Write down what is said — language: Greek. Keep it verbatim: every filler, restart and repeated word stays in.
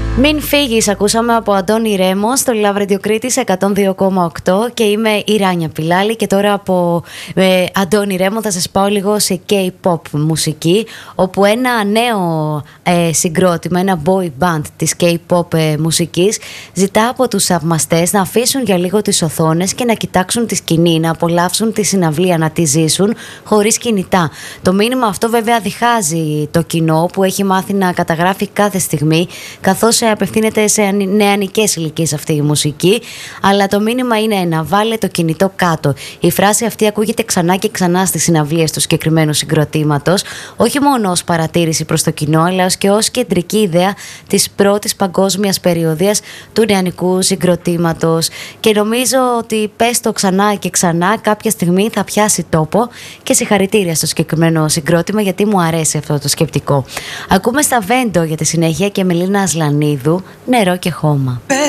Μην φύγεις, ακούσαμε από Αντώνη Ρέμο στο Love Radio Κρήτης εκατόν δύο κόμμα οκτώ και είμαι η Ράνια Πιλάλη και τώρα από ε, Αντώνη Ρέμο θα σας πάω λίγο σε K-pop μουσική, όπου ένα νέο ε, συγκρότημα, ένα boy band της K-pop ε, μουσικής ζητά από τους θαυμαστές να αφήσουν για λίγο τις οθόνες και να κοιτάξουν τη σκηνή, να απολαύσουν τη συναυλία, να τη ζήσουν χωρίς κινητά. Το μήνυμα αυτό βέβαια διχάζει το κοινό που έχει μάθει να καταγράφει κάθε στιγμή, καθώς απευθύνεται σε νεανικές ηλικίες αυτή η μουσική, αλλά το μήνυμα είναι να βάλε το κινητό κάτω. Η φράση αυτή ακούγεται ξανά και ξανά στις συναυλίες του συγκεκριμένου συγκροτήματος, όχι μόνο ως παρατήρηση προς το κοινό, αλλά και ως κεντρική ιδέα της πρώτης παγκόσμιας περιοδίας του νεανικού συγκροτήματος. Και νομίζω ότι πες το ξανά και ξανά, κάποια στιγμή θα πιάσει τόπο, και συγχαρητήρια στο συγκεκριμένο συγκρότημα, γιατί μου αρέσει αυτό το σκεπτικό. Ακούμε στα Βέντο για τη συνέχεια και Μελίνα Ασλανίδου, Νερό και χώμα.